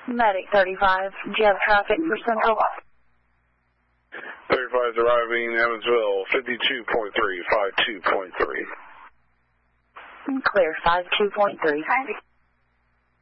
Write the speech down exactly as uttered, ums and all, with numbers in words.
Medic thirty-five, do you have traffic for Central? thirty-five is arriving Evansville, fifty-two point three, fifty-two point three. Clear, fifty-two point three.